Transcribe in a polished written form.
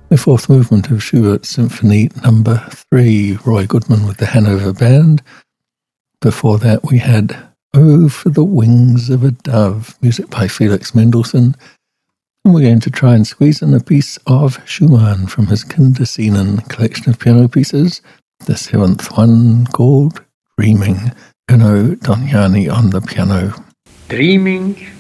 The fourth movement of Schubert's Symphony No. 3, Roy Goodman with the Hanover Band. Before that we had Oh for the Wings of a Dove, music by Felix Mendelssohn. And we're going to try and squeeze in a piece of Schumann from his Kinderscenen collection of piano pieces, the seventh one called Dreaming. Doniani on the piano. Dreaming